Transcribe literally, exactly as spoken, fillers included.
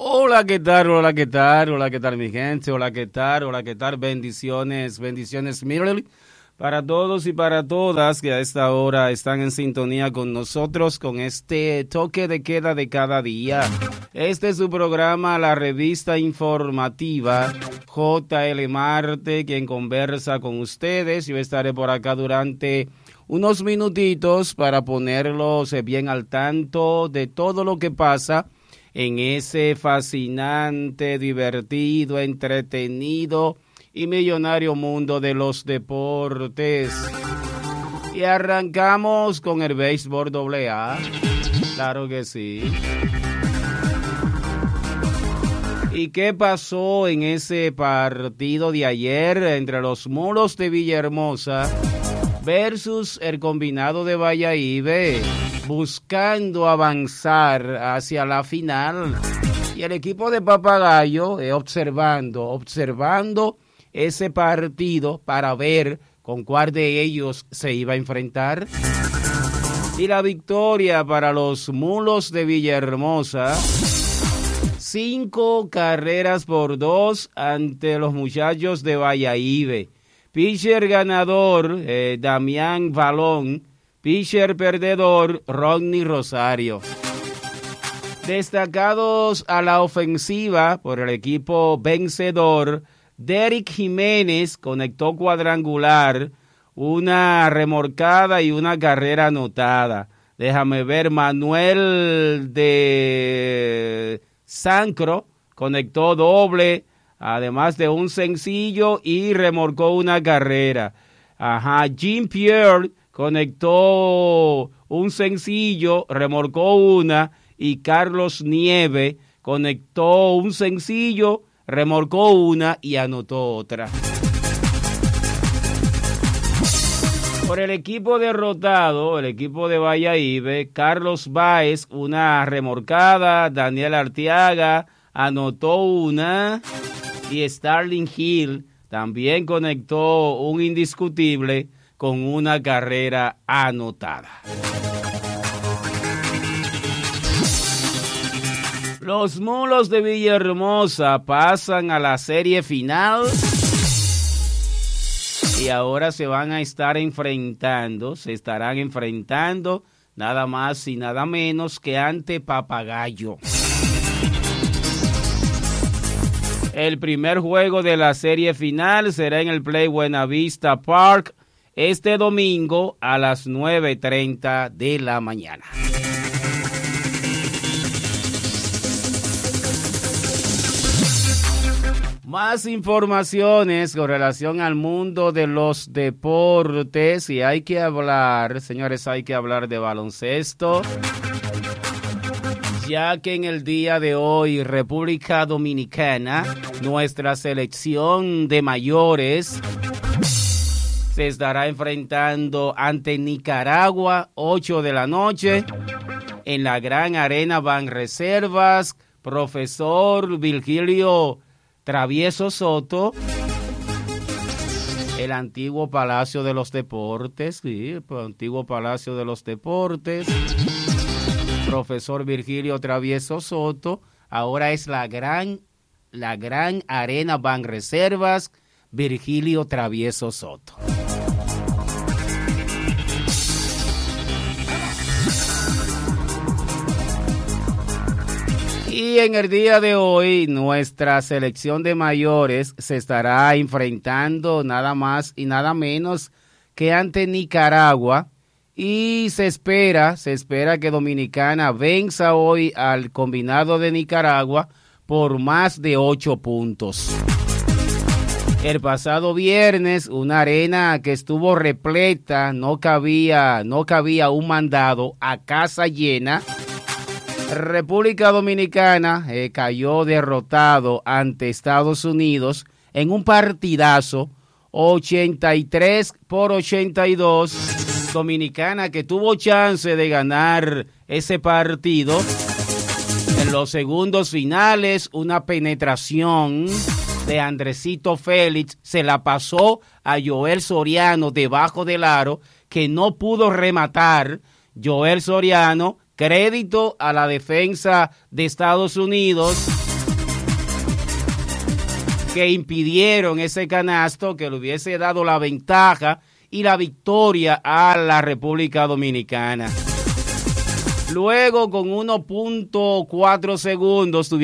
Hola, ¿qué tal? Hola, ¿qué tal? Hola, ¿qué tal, mi gente? Hola, ¿qué tal? Hola, ¿qué tal? Bendiciones, bendiciones mil para todos y para todas que a esta hora están en sintonía con nosotros con este toque de queda de cada día. Este es su programa, la revista informativa J L Marte, quien conversa con ustedes. Yo estaré por acá durante unos minutitos para ponerlos bien al tanto de todo lo que pasa en ese fascinante, divertido, entretenido y millonario mundo de los deportes. Y arrancamos con el béisbol doble A. Claro que sí. ¿Y qué pasó en ese partido de ayer entre los Mulos de Villahermosa versus el combinado de Valladolid, buscando avanzar hacia la final? Y el equipo de Papagayo eh, observando, observando ese partido para ver con cuál de ellos se iba a enfrentar. Y la victoria para los Mulos de Villahermosa, cinco carreras por dos ante los muchachos de Valladolid. Pitcher ganador, eh, Damián Balón. Pitcher perdedor, Rodney Rosario. Destacados a la ofensiva por el equipo vencedor, Derek Jiménez conectó cuadrangular, una remorcada y una carrera anotada. Déjame ver, Manuel de Sancro conectó doble, además de un sencillo, y remorcó una carrera. Ajá, Jim Pierre conectó un sencillo, remorcó una, y Carlos Nieve conectó un sencillo, remorcó una y anotó otra. Por el equipo derrotado, el equipo de Valladolid, Carlos Báez, una remorcada, Daniel Arteaga anotó una y Starling Hill también conectó un indiscutible con una carrera anotada. Los Mulos de Villahermosa pasan a la serie final y ahora se van a estar enfrentando, se estarán enfrentando nada más y nada menos que ante Papagayo. El primer juego de la serie final será en el Play Buenavista Park este domingo a las nueve y treinta de la mañana. Más informaciones con relación al mundo de los deportes, y hay que hablar, señores, hay que hablar de baloncesto, ya que en el día de hoy República Dominicana, nuestra selección de mayores, se estará enfrentando ante Nicaragua, ocho de la noche, en la Gran Arena Banreservas. Profesor Virgilio Travieso Soto, el antiguo Palacio de los Deportes, sí, el antiguo Palacio de los Deportes, profesor Virgilio Travieso Soto, ahora es la gran, la Gran Arena Banreservas, Virgilio Travieso Soto. Y en el día de hoy, nuestra selección de mayores se estará enfrentando nada más y nada menos que ante Nicaragua. Y se espera, se espera que Dominicana venza hoy al combinado de Nicaragua por más de ocho puntos. El pasado viernes, una arena que estuvo repleta, no cabía, no cabía un mandado, a casa llena. República Dominicana eh, cayó derrotado ante Estados Unidos en un partidazo, ochenta y tres por ochenta y dos. Dominicana que tuvo chance de ganar ese partido. En los segundos finales, una penetración de Andresito Félix se la pasó a Joel Soriano debajo del aro, que no pudo rematar. Joel Soriano, crédito a la defensa de Estados Unidos, que impidieron ese canasto que le hubiese dado la ventaja y la victoria a la República Dominicana. Luego, con uno punto cuatro segundos, tuvieron